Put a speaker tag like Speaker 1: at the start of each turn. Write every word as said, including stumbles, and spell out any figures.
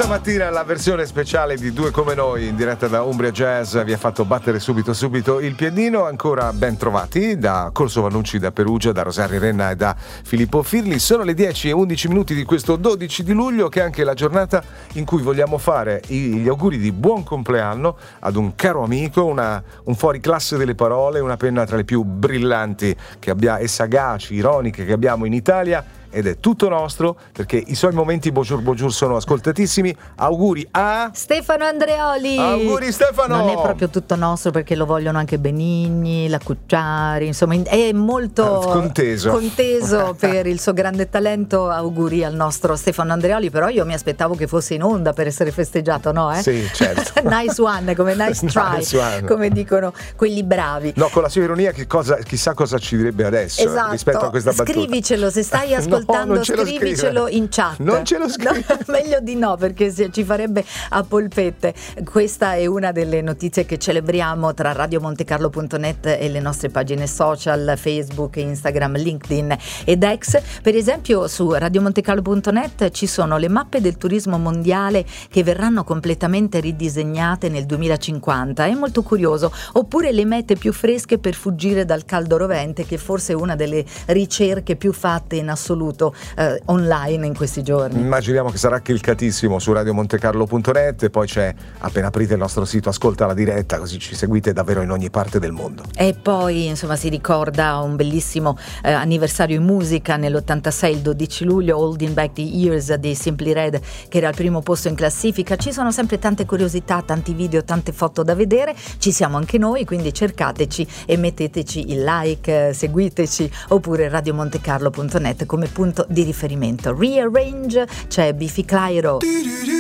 Speaker 1: Questa mattina la versione speciale di Due Come Noi in diretta da Umbria Jazz vi ha fatto battere subito subito il piedino. Ancora ben trovati da Corso Vannucci, da Perugia, da Rosario Renna e da Filippo Firli. Sono le dieci e undici minuti di questo dodici di luglio, che è anche la giornata in cui vogliamo fare gli auguri di buon compleanno ad un caro amico, una, un fuoriclasse delle parole, una penna tra le più brillanti che abbia, e sagaci, ironiche che abbiamo in Italia. Ed è tutto nostro, perché i suoi momenti Bonjour Bonjour sono ascoltatissimi. Auguri a
Speaker 2: Stefano Andreoli.
Speaker 1: Auguri Stefano.
Speaker 2: Non è proprio tutto nostro, perché lo vogliono anche Benigni, la Cucciari, insomma è molto
Speaker 1: ah, conteso,
Speaker 2: conteso per il suo grande talento. Auguri al nostro Stefano Andreoli. Però io mi aspettavo che fosse in onda per essere festeggiato, no? Eh?
Speaker 1: Sì, certo.
Speaker 2: Nice one, come nice try,
Speaker 1: nice one,
Speaker 2: come dicono quelli bravi.
Speaker 1: No, con la sua ironia, che cosa, chissà cosa ci direbbe adesso,
Speaker 2: esatto,
Speaker 1: rispetto a questa battuta.
Speaker 2: Scrivicelo se stai ascoltando. No, scrivicelo in chat.
Speaker 1: Non ce lo scrivi.
Speaker 2: No, meglio di no, perché ci farebbe a polpette. Questa è una delle notizie che celebriamo tra radio monte carlo punto net e le nostre pagine social, Facebook, Instagram, LinkedIn ed X. Per esempio su radio monte carlo punto net ci sono le mappe del turismo mondiale che verranno completamente ridisegnate nel duemilacinquanta. È molto curioso. Oppure le mete più fresche per fuggire dal caldo rovente, che forse è una delle ricerche più fatte in assoluto Eh, online in questi giorni.
Speaker 1: Immaginiamo che sarà cliccatissimo su radio monte carlo punto net, e poi c'è, appena aprite il nostro sito, ascolta la diretta, così ci seguite davvero in ogni parte del mondo.
Speaker 2: E poi insomma si ricorda un bellissimo eh, anniversario in musica nell'ottantasei, il dodici luglio, Holding Back the Years di Simply Red, che era al primo posto in classifica. Ci sono sempre tante curiosità, tanti video, tante foto da vedere. Ci siamo anche noi, quindi cercateci e metteteci il like, eh, seguiteci, oppure radio monte carlo punto net come punto di riferimento. Rearrange, c'è Biffy Clyro.